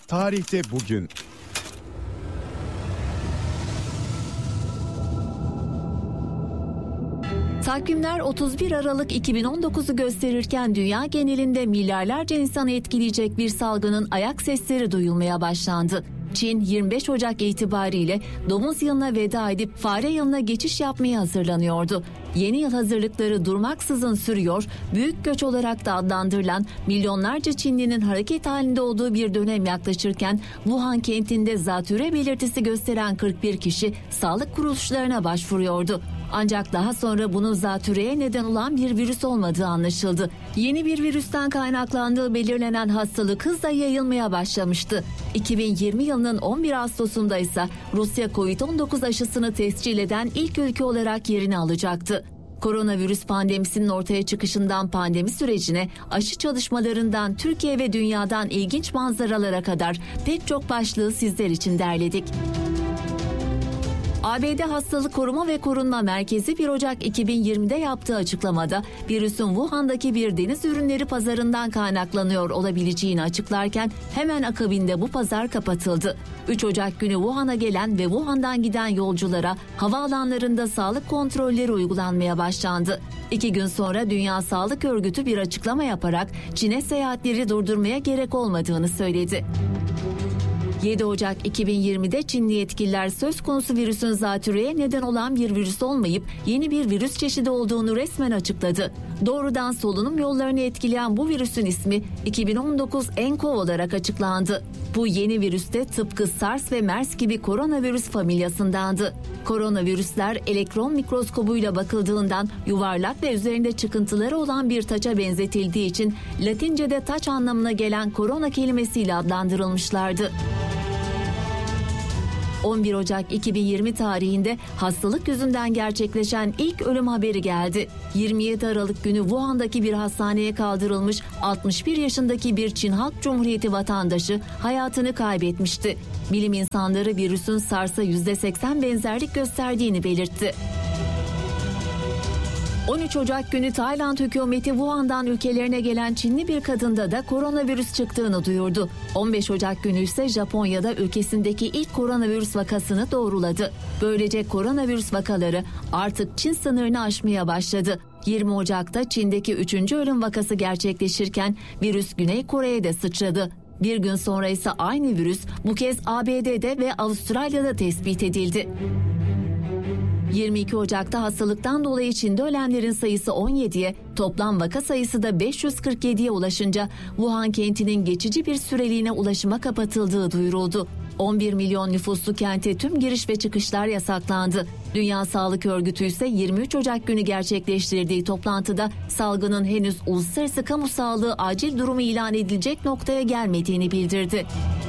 Tarihte bugün. Takvimler 31 Aralık 2019'u gösterirken dünya genelinde milyarlarca insanı etkileyecek bir salgının ayak sesleri duyulmaya başlandı. Çin 25 Ocak itibariyle domuz yılına veda edip fare yılına geçiş yapmaya hazırlanıyordu. Yeni yıl hazırlıkları durmaksızın sürüyor, büyük göç olarak da adlandırılan milyonlarca Çinlinin hareket halinde olduğu bir dönem yaklaşırken Wuhan kentinde zatürre belirtisi gösteren 41 kişi sağlık kuruluşlarına başvuruyordu. Ancak daha sonra bunun zatürreye neden olan bir virüs olmadığı anlaşıldı. Yeni bir virüsten kaynaklandığı belirlenen hastalık hızla yayılmaya başlamıştı. 2020 yılının 11 Ağustos'unda ise Rusya Covid-19 aşısını tescil eden ilk ülke olarak yerini alacaktı. Koronavirüs pandemisinin ortaya çıkışından pandemi sürecine, aşı çalışmalarından Türkiye ve dünyadan ilginç manzaralara kadar pek çok başlığı sizler için derledik. ABD Hastalık Koruma ve Korunma Merkezi 1 Ocak 2020'de yaptığı açıklamada virüsün Wuhan'daki bir deniz ürünleri pazarından kaynaklanıyor olabileceğini açıklarken hemen akabinde bu pazar kapatıldı. 3 Ocak günü Wuhan'a gelen ve Wuhan'dan giden yolculara havaalanlarında sağlık kontrolleri uygulanmaya başlandı. 2 gün sonra Dünya Sağlık Örgütü bir açıklama yaparak Çin'e seyahatleri durdurmaya gerek olmadığını söyledi. 7 Ocak 2020'de Çinli yetkililer söz konusu virüsün zatürreye neden olan bir virüs olmayıp yeni bir virüs çeşidi olduğunu resmen açıkladı. Doğrudan solunum yollarını etkileyen bu virüsün ismi 2019 nCoV olarak açıklandı. Bu yeni virüs de tıpkı SARS ve MERS gibi koronavirüs familyasındandı. Koronavirüsler elektron mikroskobuyla bakıldığından yuvarlak ve üzerinde çıkıntıları olan bir taça benzetildiği için Latince'de taç anlamına gelen korona kelimesiyle adlandırılmışlardı. 11 Ocak 2020 tarihinde hastalık yüzünden gerçekleşen ilk ölüm haberi geldi. 27 Aralık günü Wuhan'daki bir hastaneye kaldırılmış 61 yaşındaki bir Çin Halk Cumhuriyeti vatandaşı hayatını kaybetmişti. Bilim insanları virüsün SARS'a %80 benzerlik gösterdiğini belirtti. 13 Ocak günü Tayland hükümeti Wuhan'dan ülkelerine gelen Çinli bir kadında da koronavirüs çıktığını duyurdu. 15 Ocak günü ise Japonya'da ülkesindeki ilk koronavirüs vakasını doğruladı. Böylece koronavirüs vakaları artık Çin sınırını aşmaya başladı. 20 Ocak'ta Çin'deki 3. ölüm vakası gerçekleşirken virüs Güney Kore'ye de sıçradı. Bir gün sonra ise aynı virüs bu kez ABD'de ve Avustralya'da tespit edildi. 22 Ocak'ta hastalıktan dolayı Çin'de ölenlerin sayısı 17'ye, toplam vaka sayısı da 547'ye ulaşınca Wuhan kentinin geçici bir süreliğine ulaşıma kapatıldığı duyuruldu. 11 milyon nüfuslu kente tüm giriş ve çıkışlar yasaklandı. Dünya Sağlık Örgütü ise 23 Ocak günü gerçekleştirdiği toplantıda salgının henüz uluslararası kamu sağlığı acil durumu ilan edilecek noktaya gelmediğini bildirdi.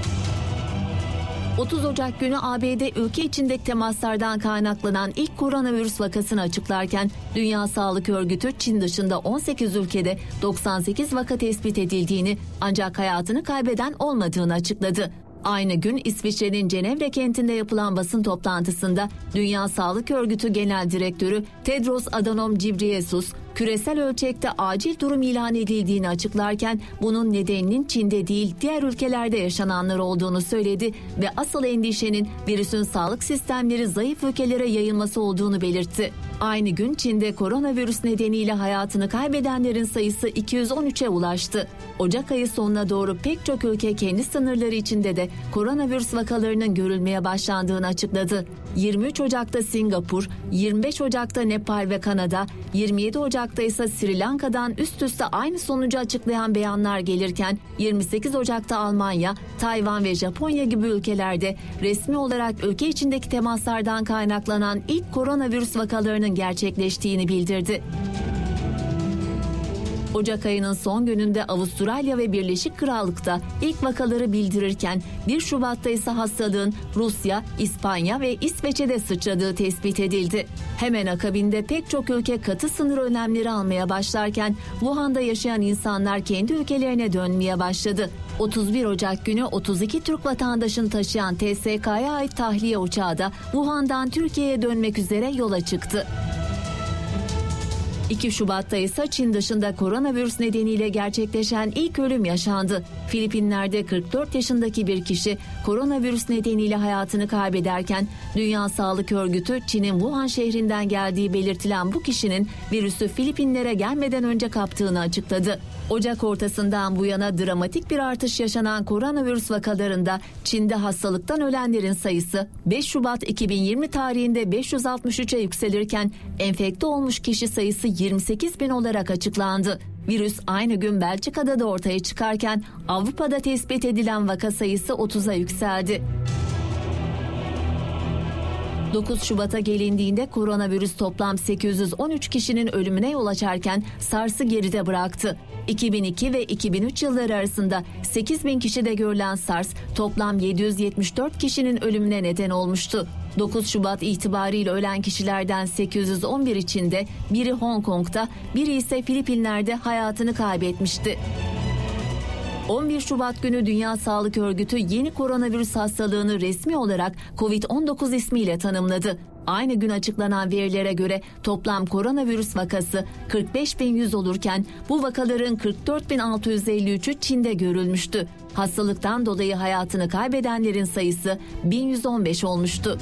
30 Ocak günü ABD ülke içindeki temaslardan kaynaklanan ilk koronavirüs vakasını açıklarken Dünya Sağlık Örgütü Çin dışında 18 ülkede 98 vaka tespit edildiğini ancak hayatını kaybeden olmadığını açıkladı. Aynı gün İsviçre'nin Cenevre kentinde yapılan basın toplantısında Dünya Sağlık Örgütü Genel Direktörü Tedros Adhanom Ghebreyesus küresel ölçekte acil durum ilan edildiğini açıklarken bunun nedeninin Çin'de değil diğer ülkelerde yaşananlar olduğunu söyledi ve asıl endişenin virüsün sağlık sistemleri zayıf ülkelere yayılması olduğunu belirtti. Aynı gün Çin'de koronavirüs nedeniyle hayatını kaybedenlerin sayısı 213'e ulaştı. Ocak ayı sonuna doğru pek çok ülke kendi sınırları içinde de koronavirüs vakalarının görülmeye başlandığını açıkladı. 23 Ocak'ta Singapur, 25 Ocak'ta Nepal ve Kanada, 27 Ocak'ta ise Sri Lanka'dan üst üste aynı sonucu açıklayan beyanlar gelirken 28 Ocak'ta Almanya, Tayvan ve Japonya gibi ülkelerde resmi olarak ülke içindeki temaslardan kaynaklanan ilk koronavirüs vakalarının gerçekleştiğini bildirdi. Ocak ayının son gününde Avustralya ve Birleşik Krallık'ta ilk vakaları bildirirken 1 Şubat'ta ise hastalığın Rusya, İspanya ve İsveç'e sıçradığı tespit edildi. Hemen akabinde pek çok ülke katı sınır önlemleri almaya başlarken Wuhan'da yaşayan insanlar kendi ülkelerine dönmeye başladı. 31 Ocak günü 32 Türk vatandaşını taşıyan TSK'ya ait tahliye uçağı da Wuhan'dan Türkiye'ye dönmek üzere yola çıktı. 2 Şubat'ta ise Çin dışında koronavirüs nedeniyle gerçekleşen ilk ölüm yaşandı. Filipinler'de 44 yaşındaki bir kişi koronavirüs nedeniyle hayatını kaybederken Dünya Sağlık Örgütü Çin'in Wuhan şehrinden geldiği belirtilen bu kişinin virüsü Filipinlere gelmeden önce kaptığını açıkladı. Ocak ortasından bu yana dramatik bir artış yaşanan koronavirüs vakalarında Çin'de hastalıktan ölenlerin sayısı 5 Şubat 2020 tarihinde 563'e yükselirken enfekte olmuş kişi sayısı 28.000 olarak açıklandı. Virüs aynı gün Belçika'da da ortaya çıkarken Avrupa'da tespit edilen vaka sayısı 30'a yükseldi. 9 Şubat'a gelindiğinde koronavirüs toplam 813 kişinin ölümüne yol açarken SARS'ı geride bıraktı. 2002 ve 2003 yılları arasında 8.000 kişide görülen SARS toplam 774 kişinin ölümüne neden olmuştu. 9 Şubat itibariyle ölen kişilerden 811 içinde biri Hong Kong'da, biri ise Filipinler'de hayatını kaybetmişti. 11 Şubat günü Dünya Sağlık Örgütü yeni koronavirüs hastalığını resmi olarak COVID-19 ismiyle tanımladı. Aynı gün açıklanan verilere göre toplam koronavirüs vakası 45.100 olurken bu vakaların 44.653'ü Çin'de görülmüştü. Hastalıktan dolayı hayatını kaybedenlerin sayısı 1115 olmuştu.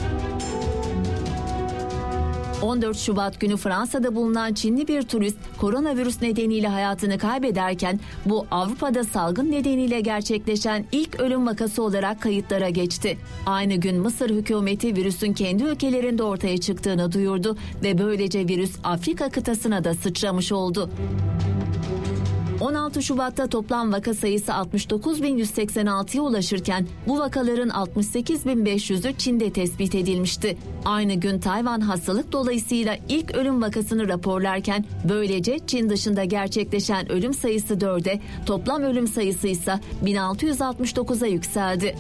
14 Şubat günü Fransa'da bulunan Çinli bir turist koronavirüs nedeniyle hayatını kaybederken bu Avrupa'da salgın nedeniyle gerçekleşen ilk ölüm vakası olarak kayıtlara geçti. Aynı gün Mısır hükümeti virüsün kendi ülkelerinde ortaya çıktığını duyurdu ve böylece virüs Afrika kıtasına da sıçramış oldu. 16 Şubat'ta toplam vaka sayısı 69.186'ya ulaşırken bu vakaların 68.500'ü Çin'de tespit edilmişti. Aynı gün Tayvan hastalık dolayısıyla ilk ölüm vakasını raporlarken böylece Çin dışında gerçekleşen ölüm sayısı 4'e, toplam ölüm sayısı ise 1669'a yükseldi.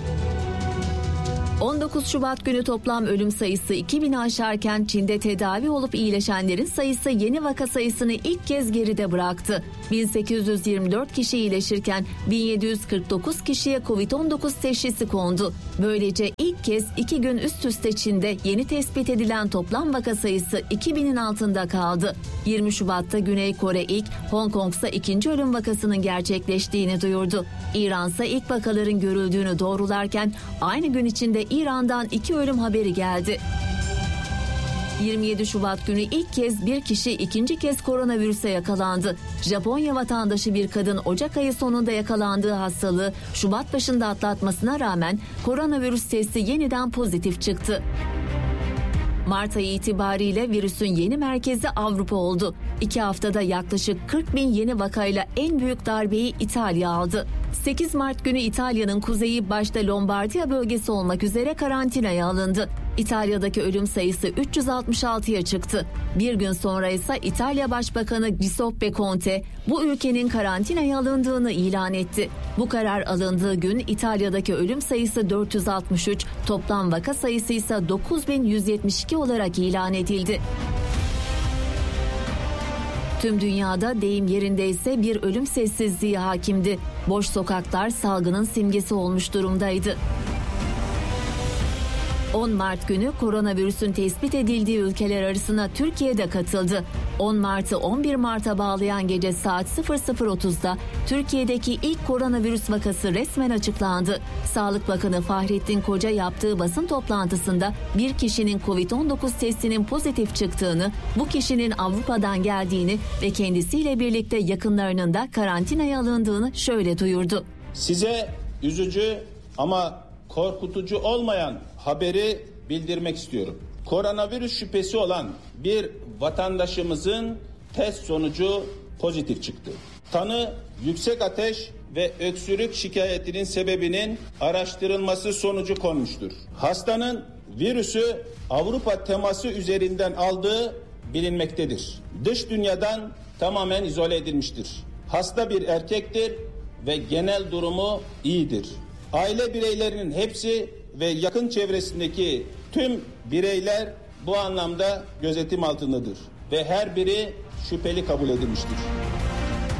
19 Şubat günü toplam ölüm sayısı 2000'i aşarken Çin'de tedavi olup iyileşenlerin sayısı yeni vaka sayısını ilk kez geride bıraktı. 1824 kişi iyileşirken 1749 kişiye Covid-19 teşhisi kondu. Böylece ilk kez 2 gün üst üste Çin'de yeni tespit edilen toplam vaka sayısı 2000'in altında kaldı. 20 Şubat'ta Güney Kore ilk, Hong Kong'sa ikinci ölüm vakasının gerçekleştiğini duyurdu. İran'sa ilk vakaların görüldüğünü doğrularken aynı gün içinde İran'dan 2 ölüm haberi geldi. 27 Şubat günü ilk kez bir kişi ikinci kez koronavirüse yakalandı. Japonya vatandaşı bir kadın Ocak ayı sonunda yakalandığı hastalığı Şubat başında atlatmasına rağmen koronavirüs testi yeniden pozitif çıktı. Mart ayı itibariyle virüsün yeni merkezi Avrupa oldu. 2 haftada yaklaşık 40.000 yeni vakayla en büyük darbeyi İtalya aldı. 8 Mart günü İtalya'nın kuzeyi başta Lombardiya bölgesi olmak üzere karantinaya alındı. İtalya'daki ölüm sayısı 366'ya çıktı. Bir gün sonra ise İtalya Başbakanı Giuseppe Conte bu ülkenin karantinaya alındığını ilan etti. Bu karar alındığı gün İtalya'daki ölüm sayısı 463, toplam vaka sayısı ise 9.172 olarak ilan edildi. Tüm dünyada deyim yerindeyse bir ölüm sessizliği hakimdi. Boş sokaklar salgının simgesi olmuş durumdaydı. 10 Mart günü koronavirüsün tespit edildiği ülkeler arasına Türkiye de katıldı. 10 Mart'ı 11 Mart'a bağlayan gece saat 00.30'da Türkiye'deki ilk koronavirüs vakası resmen açıklandı. Sağlık Bakanı Fahrettin Koca yaptığı basın toplantısında bir kişinin Covid-19 testinin pozitif çıktığını, bu kişinin Avrupa'dan geldiğini ve kendisiyle birlikte yakınlarının da karantinaya alındığını şöyle duyurdu. Size üzücü ama korkutucu olmayan haberi bildirmek istiyorum. Koronavirüs şüphesi olan bir vatandaşımızın test sonucu pozitif çıktı. Tanı yüksek ateş ve öksürük şikayetinin sebebinin araştırılması sonucu konmuştur. Hastanın virüsü Avrupa teması üzerinden aldığı bilinmektedir. Dış dünyadan tamamen izole edilmiştir. Hasta bir erkektir ve genel durumu iyidir. Aile bireylerinin hepsi ve yakın çevresindeki tüm bireyler bu anlamda gözetim altındadır ve her biri şüpheli kabul edilmiştir.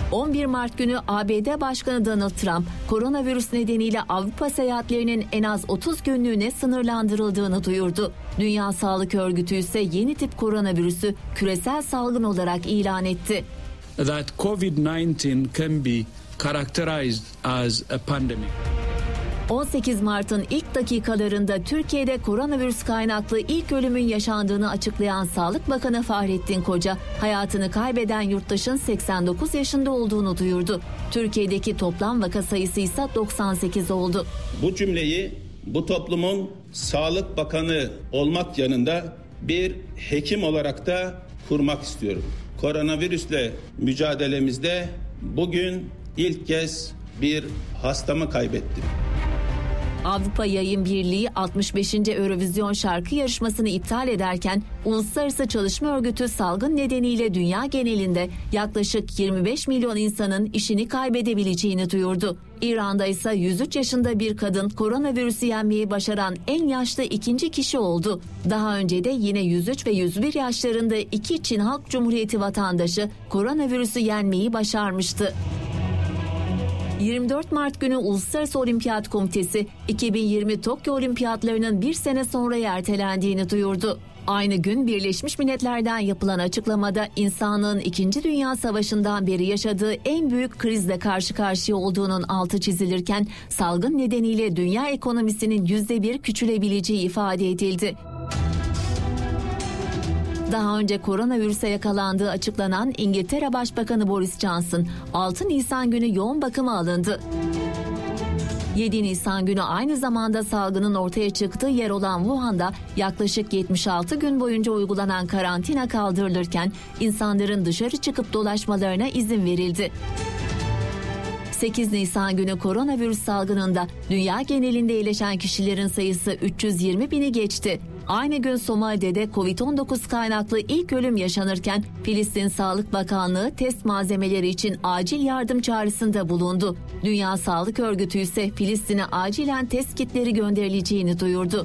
11 Mart günü ABD Başkanı Donald Trump, koronavirüs nedeniyle Avrupa seyahatlerinin en az 30 günlüğüne sınırlandırıldığını duyurdu. Dünya Sağlık Örgütü ise yeni tip koronavirüsü küresel salgın olarak ilan etti. That COVID-19 can be characterized as a pandemic. 18 Mart'ın ilk dakikalarında Türkiye'de koronavirüs kaynaklı ilk ölümün yaşandığını açıklayan Sağlık Bakanı Fahrettin Koca, hayatını kaybeden yurttaşın 89 yaşında olduğunu duyurdu. Türkiye'deki toplam vaka sayısı ise 98 oldu. Bu cümleyi bu toplumun Sağlık Bakanı olmak yanında bir hekim olarak da kurmak istiyorum. Koronavirüsle mücadelemizde bugün ilk kez bir hastamı kaybettim. Avrupa Yayın Birliği 65. Eurovision şarkı yarışmasını iptal ederken Uluslararası Çalışma Örgütü salgın nedeniyle dünya genelinde yaklaşık 25 milyon insanın işini kaybedebileceğini duyurdu. İran'da ise 103 yaşında bir kadın koronavirüsü yenmeyi başaran en yaşlı ikinci kişi oldu. Daha önce de yine 103 ve 101 yaşlarında iki Çin Halk Cumhuriyeti vatandaşı koronavirüsü yenmeyi başarmıştı. 24 Mart günü Uluslararası Olimpiyat Komitesi 2020 Tokyo Olimpiyatlarının bir sene sonra ertelendiğini duyurdu. Aynı gün Birleşmiş Milletler'den yapılan açıklamada insanlığın 2. Dünya Savaşı'ndan beri yaşadığı en büyük krizle karşı karşıya olduğunun altı çizilirken salgın nedeniyle dünya ekonomisinin %1 küçülebileceği ifade edildi. Daha önce koronavirüse yakalandığı açıklanan İngiltere Başbakanı Boris Johnson 6 Nisan günü yoğun bakıma alındı. 7 Nisan günü aynı zamanda salgının ortaya çıktığı yer olan Wuhan'da yaklaşık 76 gün boyunca uygulanan karantina kaldırılırken insanların dışarı çıkıp dolaşmalarına izin verildi. 8 Nisan günü koronavirüs salgınında dünya genelinde iyileşen kişilerin sayısı 320 bini geçti. Aynı gün Somali'de Covid-19 kaynaklı ilk ölüm yaşanırken Filistin Sağlık Bakanlığı test malzemeleri için acil yardım çağrısında bulundu. Dünya Sağlık Örgütü ise Filistin'e acilen test kitleri gönderileceğini duyurdu.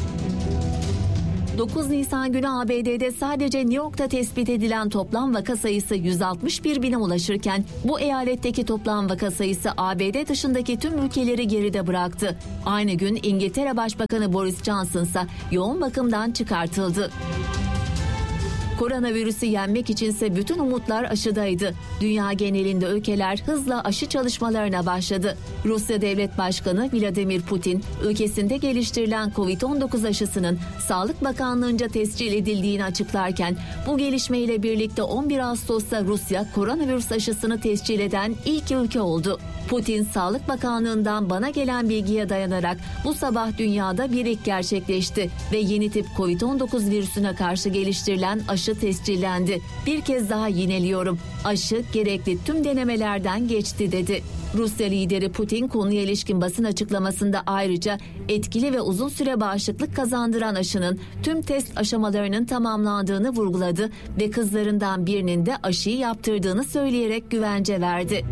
9 Nisan günü ABD'de sadece New York'ta tespit edilen toplam vaka sayısı 161 bine ulaşırken bu eyaletteki toplam vaka sayısı ABD dışındaki tüm ülkeleri geride bıraktı. Aynı gün İngiltere Başbakanı Boris Johnson ise yoğun bakımdan çıkartıldı. Koronavirüsü yenmek içinse bütün umutlar aşıdaydı. Dünya genelinde ülkeler hızla aşı çalışmalarına başladı. Rusya Devlet Başkanı Vladimir Putin, ülkesinde geliştirilen Covid-19 aşısının Sağlık Bakanlığı'nca tescil edildiğini açıklarken, bu gelişmeyle birlikte 11 Ağustos'ta Rusya koronavirüs aşısını tescil eden ilk ülke oldu. Putin, Sağlık Bakanlığı'ndan bana gelen bilgiye dayanarak bu sabah dünyada bir ilk gerçekleşti ve yeni tip Covid-19 virüsüne karşı geliştirilen aşı tescillendi. Bir kez daha yineliyorum. Aşı gerekli tüm denemelerden geçti dedi. Rusya lideri Putin konuya ilişkin basın açıklamasında ayrıca etkili ve uzun süre bağışıklık kazandıran aşının tüm test aşamalarının tamamlandığını vurguladı ve kızlarından birinin de aşıyı yaptırdığını söyleyerek güvence verdi.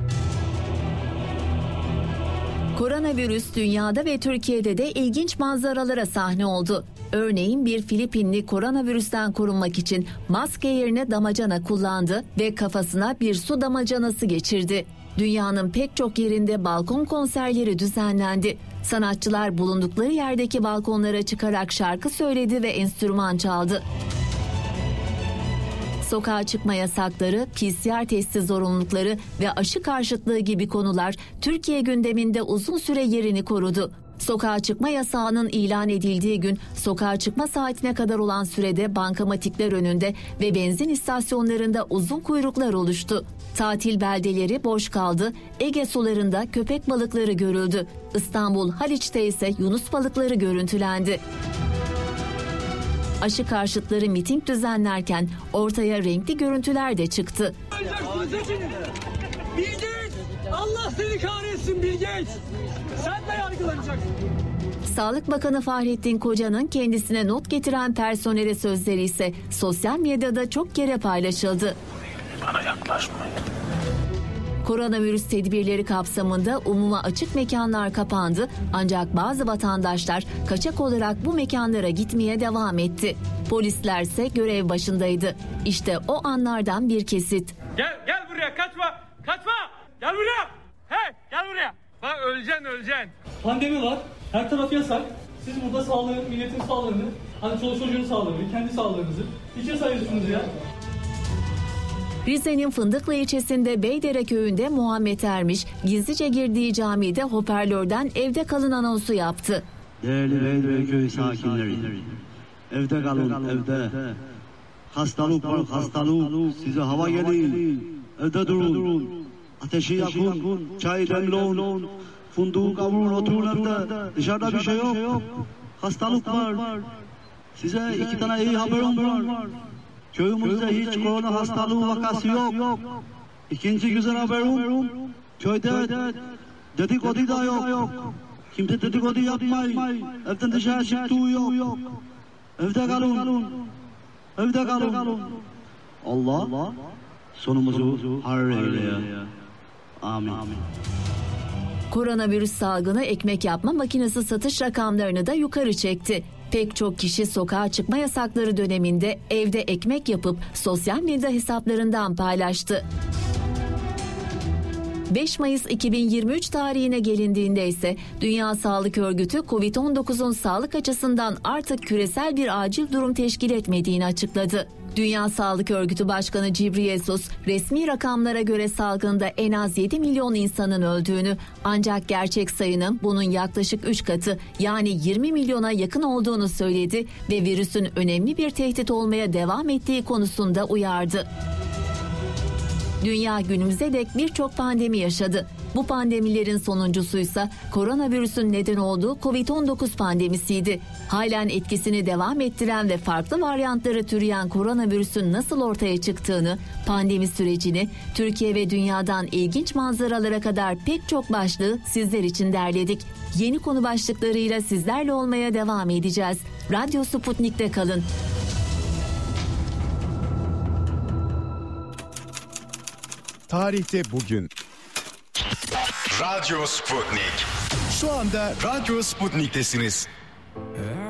Koronavirüs dünyada ve Türkiye'de de ilginç manzaralara sahne oldu. Örneğin bir Filipinli koronavirüsten korunmak için maske yerine damacana kullandı ve kafasına bir su damacanası geçirdi. Dünyanın pek çok yerinde balkon konserleri düzenlendi. Sanatçılar bulundukları yerdeki balkonlara çıkarak şarkı söyledi ve enstrüman çaldı. Sokağa çıkma yasakları, PCR testi zorunlulukları ve aşı karşıtlığı gibi konular Türkiye gündeminde uzun süre yerini korudu. Sokağa çıkma yasağının ilan edildiği gün sokağa çıkma saatine kadar olan sürede bankamatikler önünde ve benzin istasyonlarında uzun kuyruklar oluştu. Tatil beldeleri boş kaldı, Ege sularında köpek balıkları görüldü. İstanbul Haliç'te ise yunus balıkları görüntülendi. Aşı karşıtları miting düzenlerken ortaya renkli görüntüler de çıktı. Bill Gates! Allah seni kahretsin Bill Gates! Sen de yargılanacaksın. Sağlık Bakanı Fahrettin Koca'nın kendisine not getiren personele sözleri ise sosyal medyada çok kere paylaşıldı. Bana yaklaşmayın. Koronavirüs tedbirleri kapsamında umuma açık mekanlar kapandı ancak bazı vatandaşlar kaçak olarak bu mekanlara gitmeye devam etti. Polislerse görev başındaydı. İşte o anlardan bir kesit. Gel buraya kaçma. Kaçma. Gel buraya. Hey gel buraya. Bak öleceksin. Pandemi var. Her taraf yasak. Siz burada sağlığın, milletin sağlığını, hani çoluk çocuğun sağlığını, kendi sağlığınızı hiçe sayıyorsunuz ya. Rize'nin Fındıklı ilçesinde Beydere köyünde Muhammed Ermiş gizlice girdiği camide hoparlörden evde kalın anonsu yaptı. Değerli Beydere köyü sakinleri, evde kalın, evde. Hastalık var, hastalık. Size hava gelin, evde durun. Ateşi yakın, çay demleyin, fındığı kavurun, oturun evde. Dışarıda bir şey yok. Hastalık var. Size 2 tane iyi haberim var. Köyümüzde hiç korona hastalığı vakası yok. İkinci güzel haberim, köyde dedikodu da yok. Kimse dedikodu yapmayın. Evden dışarı çıktığı yok. Evde kalın. Allah sonumuzu hayır eyle. Amin. Koronavirüs salgını ekmek yapma makinesi satış rakamlarını da yukarı çekti. Pek çok kişi sokağa çıkma yasakları döneminde evde ekmek yapıp sosyal medya hesaplarından paylaştı. 5 Mayıs 2023 tarihine gelindiğinde ise Dünya Sağlık Örgütü COVID-19'un sağlık açısından artık küresel bir acil durum teşkil etmediğini açıkladı. Dünya Sağlık Örgütü Başkanı Ghebreyesus, resmi rakamlara göre salgında en az 7 milyon insanın öldüğünü, ancak gerçek sayının bunun yaklaşık 3 katı yani 20 milyona yakın olduğunu söyledi ve virüsün önemli bir tehdit olmaya devam ettiği konusunda uyardı. Dünya günümüze dek birçok pandemi yaşadı. Bu pandemilerin sonuncusuysa koronavirüsün neden olduğu COVID-19 pandemisiydi. Halen etkisini devam ettiren ve farklı varyantları türeyen koronavirüsün nasıl ortaya çıktığını, pandemi sürecini, Türkiye ve dünyadan ilginç manzaralara kadar pek çok başlığı sizler için derledik. Yeni konu başlıklarıyla sizlerle olmaya devam edeceğiz. Radyo Sputnik'te kalın. Tarihte bugün. Radyo Sputnik. Şu anda Radyo Sputnik'tesiniz.